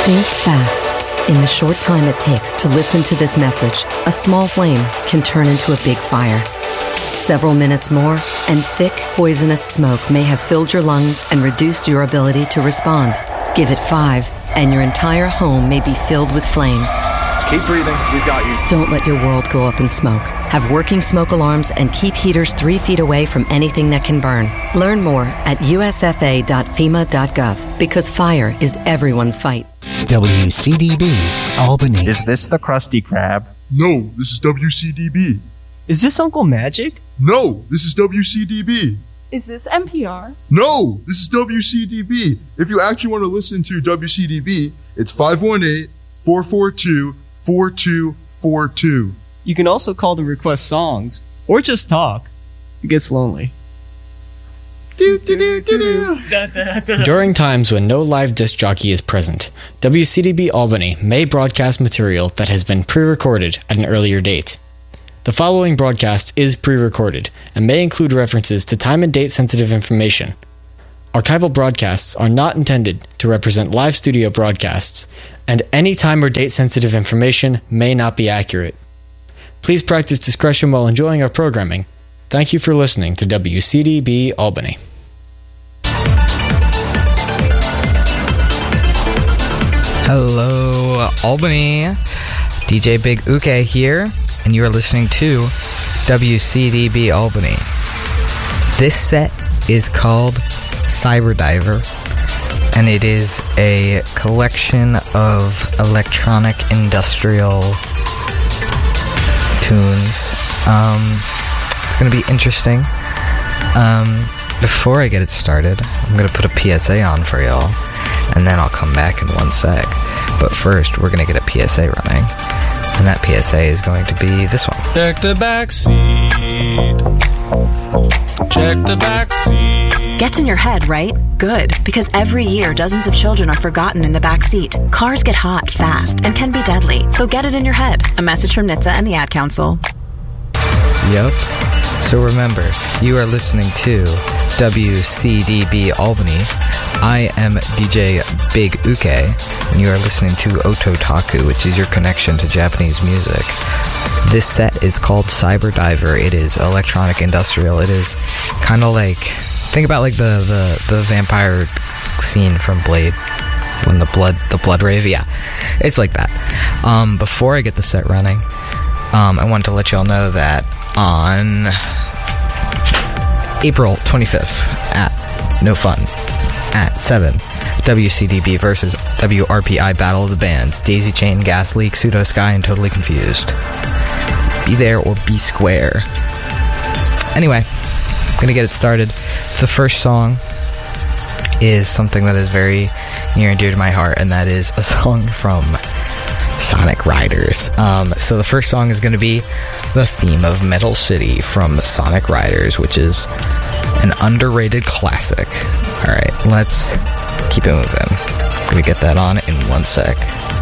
Think fast. In the short time it takes to listen to this message, a small flame can turn into a big fire. Several minutes more, and thick, poisonous smoke may have filled your lungs and reduced your ability to respond. Give it 5, and your entire home may be filled with flames. Keep breathing. We've got you. Don't let your world go up in smoke. Have working smoke alarms and keep heaters 3 feet away from anything that can burn. Learn more at usfa.fema.gov, because fire is everyone's fight. WCDB, Albany. Is this the Krusty Krab? No, this is WCDB. Is this Uncle Magic? No, this is WCDB. Is this NPR? No, this is WCDB. If you actually want to listen to WCDB, it's 518-442-4242. You can also call to request songs, or just talk. It gets lonely. During times when no live disc jockey is present, WCDB Albany may broadcast material that has been pre-recorded at an earlier date. The following broadcast is pre-recorded and may include references to time and date sensitive information. Archival broadcasts are not intended to represent live studio broadcasts, and any time or date sensitive information may not be accurate. Please practice discretion while enjoying our programming. Thank you for listening to WCDB Albany. Hello, Albany. DJ Big Uke here, and you are listening to WCDB Albany. This set is called Cyberdiver, and it is a collection of electronic industrial tunes. It's going to be interesting. Before I get it started, I'm going to put a PSA on for y'all, and then I'll come back in one sec. But first, we're going to get a PSA running, and that PSA is going to be this one. Check the back seat. Check the back seat. Gets in your head, right? Good, because every year dozens of children are forgotten in the back seat. Cars get hot fast and can be deadly, so get it in your head. A message from NHTSA and the Ad Council. Yep. So remember, you are listening to WCDB Albany. I am DJ Big Uke, and you are listening to Ototaku, which is your connection to Japanese music. This set is called Cyberdiver. It is electronic industrial. It is kind of like, think about like the vampire scene from Blade, when the blood rave. Yeah, it's like that. Before I get the set running, I want to let y'all know that on April 25th at No Fun at 7, WCDB versus WRPI Battle of the Bands, Daisy Chain, Gas Leak, Pseudo Sky, and Totally Confused. Be there or be square. Anyway, I'm gonna get it started. The first song is something that is very near and dear to my heart, and that is a song from Sonic Riders. So the first song is going to be the theme of Metal City from Sonic Riders, which is an underrated classic. Alright, let's keep it moving. I'm going to get that on in one sec.